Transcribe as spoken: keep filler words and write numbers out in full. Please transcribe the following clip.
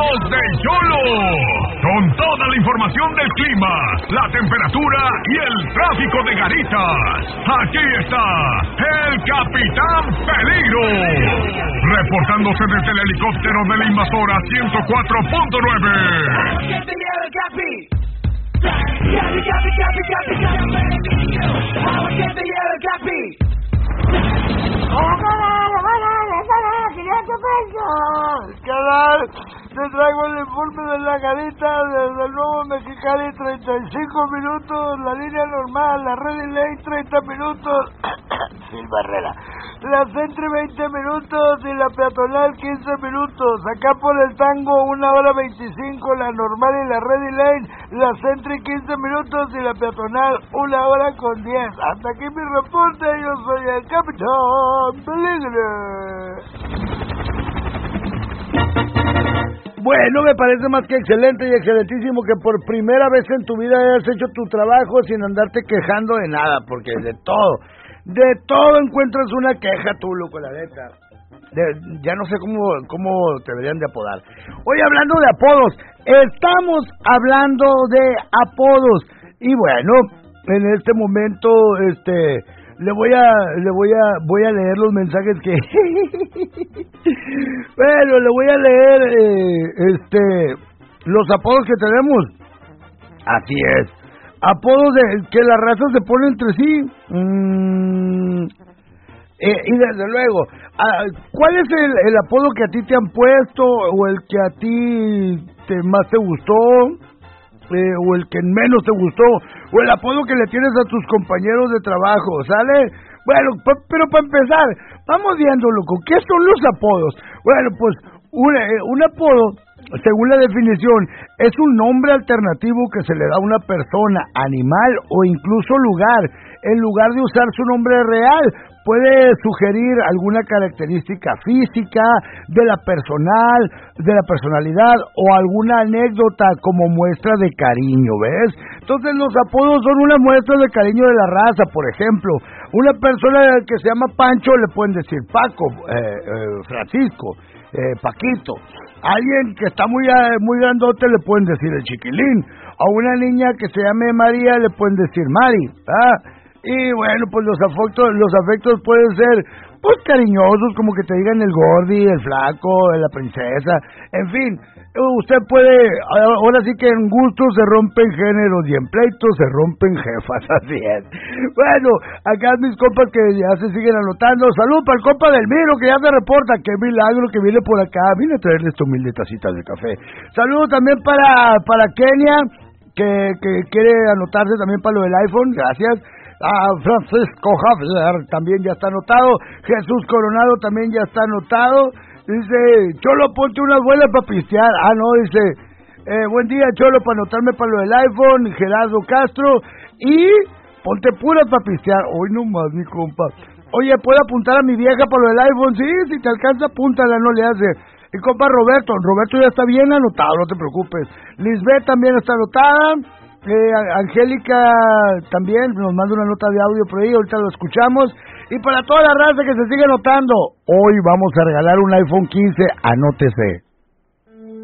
Apodos de Yolo. Con toda la información del clima, la temperatura y el tráfico de Garitas. Aquí está el Capitán Peligro. Reportándose desde el helicóptero de la invasora ciento cuatro punto nueve. Capi, capi, capi, capi, Canal, te traigo el informe de la Garita desde el Nuevo Mexicali, treinta y cinco minutos, la línea normal, la Ready Lane, treinta minutos, sin barrera, la Centri, veinte minutos y la peatonal, quince minutos. Acá por el Tango, una hora veinticinco, la normal y la Ready Lane, la Centri, quince minutos y la peatonal, una hora con diez. Hasta aquí mi reporte, yo soy el Capitán Peligro. Bueno, me parece más que excelente y excelentísimo que por primera vez en tu vida hayas hecho tu trabajo sin andarte quejando de nada, porque de todo, de todo encuentras una queja tú, loco, la neta. De, ya no sé cómo, cómo te deberían de apodar. Hoy hablando de apodos, estamos hablando de apodos. Y bueno, en este momento, este... Le voy a, le voy a, voy a leer los mensajes que, bueno, le voy a leer, eh, este, los apodos que tenemos. Así es, apodos de que la raza se pone entre sí. Mm, eh, y desde luego, ¿cuál es el, el apodo que a ti te han puesto o el que a ti te, más te gustó? Eh, o el que menos te gustó, o el apodo que le tienes a tus compañeros de trabajo, ¿sale? Bueno, pa, pero para empezar, vamos viendo, loco, ¿qué son los apodos? Bueno, pues, un, eh, un apodo, según la definición, es un nombre alternativo que se le da a una persona, animal o incluso lugar, en lugar de usar su nombre real. Puede sugerir alguna característica física de la personal, de la personalidad o alguna anécdota como muestra de cariño, ¿ves? Entonces los apodos son una muestra de cariño de la raza. Por ejemplo, una persona que se llama Pancho le pueden decir Paco, eh, eh, Francisco, eh, Paquito. Alguien que está muy muy grandote le pueden decir el Chiquilín. A una niña que se llame María le pueden decir Mari, ¿ah? Y bueno, pues los afectos, los afectos pueden ser, pues cariñosos, como que te digan el gordi, el flaco, la princesa, en fin, usted puede, ahora sí que en gustos se rompen géneros y en pleitos se rompen jefas, así es. Bueno, acá mis compas que ya se siguen anotando, salud para el compa del Miro que ya se reporta, qué milagro que viene por acá, vine a traerle esta humilde tacita de café. Saludos también para, para Kenia, que, que quiere anotarse también para lo del iPhone, gracias. Ah, Francisco Javier también ya está anotado. Jesús Coronado también ya está anotado. Dice, Cholo, ponte unas buenas para pistear. Ah, no, dice, eh, buen día, Cholo, para anotarme para lo del iPhone. Gerardo Castro. Y ponte puras para pistear. Hoy nomás, mi compa. Oye, ¿puedo apuntar a mi vieja para lo del iPhone? Sí, si te alcanza, apúntala, no le hace. Y compa Roberto, Roberto ya está bien anotado, no te preocupes. Lisbeth también está anotada. Eh, Angélica también nos manda una nota de audio por ahí, ahorita lo escuchamos. Y para toda la raza que se sigue anotando, hoy vamos a regalar un iPhone quince, anótese.